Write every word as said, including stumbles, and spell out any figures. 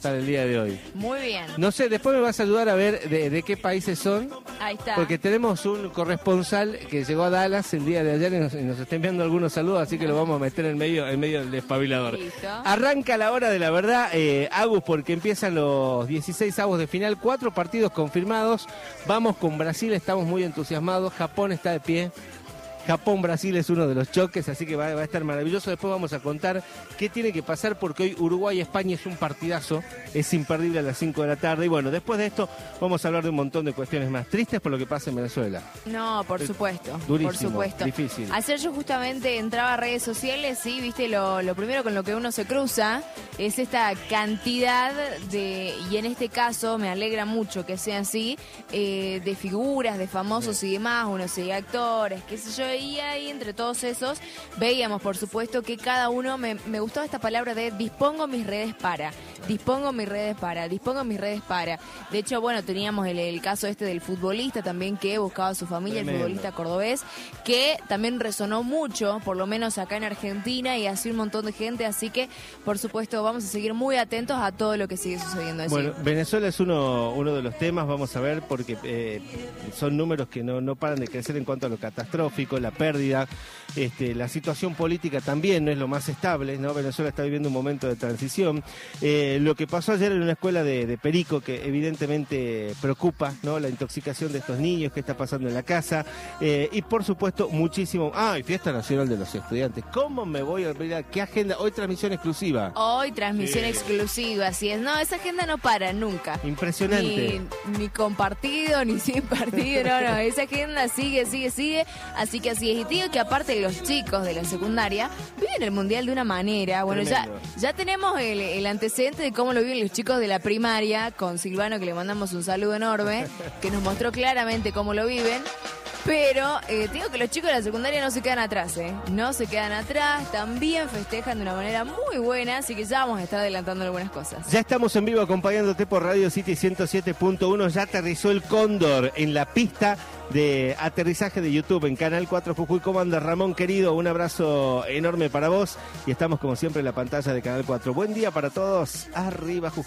para el día de hoy. Muy bien. No sé, después me vas a ayudar a ver de, de qué países son. Ahí está. Porque tenemos un corresponsal que llegó a Dallas el día de ayer y nos, y nos está enviando algunos saludos, así que lo vamos a meter en medio, en medio del despabilador. Listo. Arranca la hora de la verdad, eh, Agus, porque empiezan los dieciséis avos de final, cuatro partidos confirmados. Vamos con Brasil, estamos muy entusiasmados. Japón está de pie. Japón-Brasil es uno de los choques, así que va, va a estar maravilloso. Después vamos a contar qué tiene que pasar, porque hoy Uruguay-España es un partidazo, es imperdible a las cinco de la tarde. Y bueno, después de esto vamos a hablar de un montón de cuestiones más tristes por lo que pasa en Venezuela. No, por supuesto. Durísimo, por supuesto. Difícil. Ayer yo justamente entraba a redes sociales y, viste, lo, lo primero con lo que uno se cruza es esta cantidad de, y en este caso me alegra mucho que sea así, eh, de figuras, de famosos y demás, uno sigue actores, qué sé yo, y ahí entre todos esos veíamos, por supuesto, que cada uno, me, me gustó esta palabra de dispongo mis redes para, dispongo mis redes para, dispongo mis redes para. De hecho, bueno, teníamos el, el caso este del futbolista también que buscaba a su familia, Tremendo. El futbolista cordobés, que también resonó mucho, por lo menos acá en Argentina, y así un montón de gente, así que, por supuesto, vamos a seguir muy atentos a todo lo que sigue sucediendo allí. Bueno, Venezuela es uno, uno de los temas, vamos a ver, porque eh, son números que no, no paran de crecer en cuanto a lo catastrófico, la pérdida, este, la situación política también no es lo más estable, ¿no? Venezuela está viviendo un momento de transición. Eh, lo que pasó ayer en una escuela de, de Perico, que evidentemente preocupa, ¿no? La intoxicación de estos niños, qué está pasando en la casa, eh, y por supuesto muchísimo... ¡Ah! Y Fiesta Nacional de los Estudiantes. ¿Cómo me voy a olvidar? ¿Qué agenda? Hoy transmisión exclusiva. Hoy transmisión Sí. exclusiva, así es. No, esa agenda no para nunca. Impresionante. Ni, ni con partido, ni sin partido, no, no. Esa agenda sigue, sigue, sigue. Así que así es. Y te digo que aparte los chicos de la secundaria viven el mundial de una manera. Bueno, ya, ya tenemos el, el antecedente de cómo lo viven los chicos de la primaria, con Silvano, que le mandamos un saludo enorme, que nos mostró claramente cómo lo viven. Pero eh, te digo que los chicos de la secundaria no se quedan atrás, ¿eh? No se quedan atrás, también festejan de una manera muy buena, así que ya vamos a estar adelantando algunas cosas. Ya estamos en vivo acompañándote por Radio City ciento siete punto uno. Ya aterrizó el Cóndor en la pista de aterrizaje de YouTube en Canal cuatro Jujuy. ¿Cómo andas, Ramón, querido? Un abrazo enorme para vos. Y estamos como siempre en la pantalla de Canal cuatro. Buen día para todos. Arriba, Jujuy.